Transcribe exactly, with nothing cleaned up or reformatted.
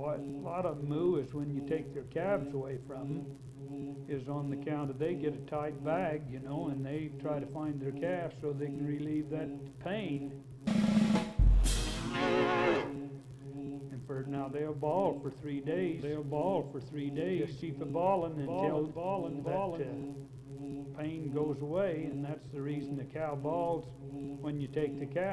why a lot of them moo is when you take their calves away from them, is on the count of they get a tight bag, you know, and they try to find their calf so they can relieve that pain. And for now they'll bawl for three days. They'll bawl for three days. Just keep it bawling until bawling, bawling. That uh, pain goes away, and that's the reason the cow bawls when you take the calf.